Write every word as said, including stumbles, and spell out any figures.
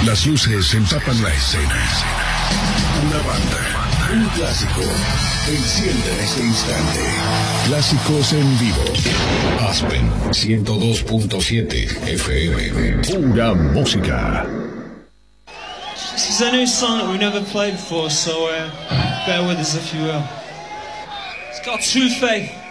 Las luces empapan la escena. Una banda, un clásico, enciende en este instante. Clásicos en vivo. Aspen ciento dos punto siete F M. Pura música. This is a new song that we've never played before, so uh, bear with us if you will. It's got true faith.